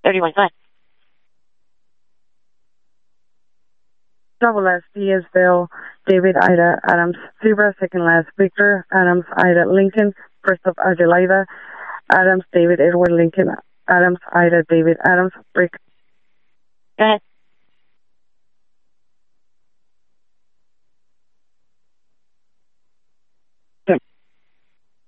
31, go ahead. Double S, D as Bill, David, Ida, Adams, Zebra, second last, Victor, Adams, Ida, Lincoln, first of Adelaida, Adams, David, Edward, Lincoln, Adams, Ida, David, Adams, Brick. Go ahead.